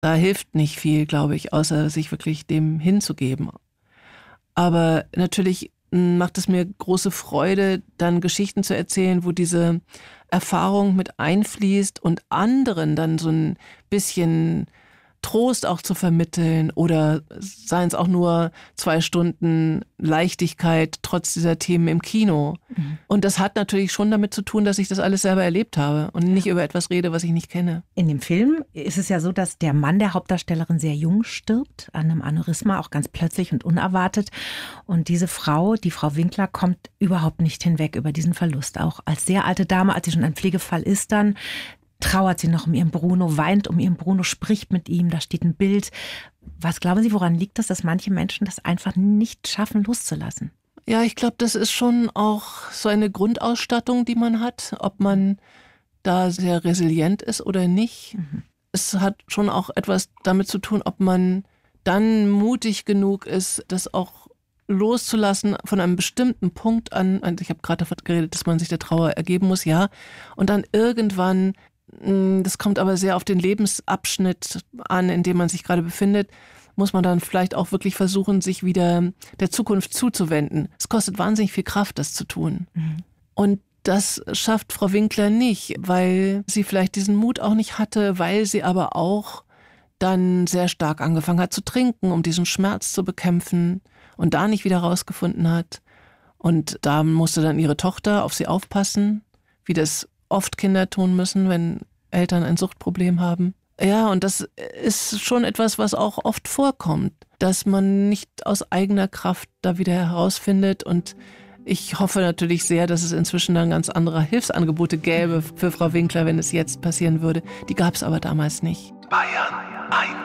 Da hilft nicht viel, glaube ich, außer sich wirklich dem hinzugeben. Aber natürlich macht es mir große Freude, dann Geschichten zu erzählen, wo diese Erfahrung mit einfließt und anderen dann so ein bisschen Trost auch zu vermitteln oder seien es auch nur 2 Stunden Leichtigkeit trotz dieser Themen im Kino. Mhm. Und das hat natürlich schon damit zu tun, dass ich das alles selber erlebt habe und nicht über etwas rede, was ich nicht kenne. In dem Film ist es ja so, dass der Mann der Hauptdarstellerin sehr jung stirbt, an einem Aneurysma, auch ganz plötzlich und unerwartet. Und diese Frau, die Frau Winkler, kommt überhaupt nicht hinweg über diesen Verlust. Auch als sehr alte Dame, als sie schon ein Pflegefall ist, dann trauert sie noch um ihren Bruno, weint um ihren Bruno, spricht mit ihm, da steht ein Bild. Was glauben Sie, woran liegt das, dass manche Menschen das einfach nicht schaffen, loszulassen? Ja, ich glaube, das ist schon auch so eine Grundausstattung, die man hat, ob man da sehr resilient ist oder nicht. Mhm. Es hat schon auch etwas damit zu tun, ob man dann mutig genug ist, das auch loszulassen von einem bestimmten Punkt an. Ich habe gerade davon geredet, dass man sich der Trauer ergeben muss, ja. Und dann irgendwann, das kommt aber sehr auf den Lebensabschnitt an, in dem man sich gerade befindet, muss man dann vielleicht auch wirklich versuchen, sich wieder der Zukunft zuzuwenden. Es kostet wahnsinnig viel Kraft, das zu tun. Mhm. Und das schafft Frau Winkler nicht, weil sie vielleicht diesen Mut auch nicht hatte, weil sie aber auch dann sehr stark angefangen hat zu trinken, um diesen Schmerz zu bekämpfen und da nicht wieder rausgefunden hat. Und da musste dann ihre Tochter auf sie aufpassen, wie das oft Kinder tun müssen, wenn Eltern ein Suchtproblem haben. Ja, und das ist schon etwas, was auch oft vorkommt, dass man nicht aus eigener Kraft da wieder herausfindet. Und ich hoffe natürlich sehr, dass es inzwischen dann ganz andere Hilfsangebote gäbe für Frau Winkler, wenn es jetzt passieren würde. Die gab es aber damals nicht. Bayern 1.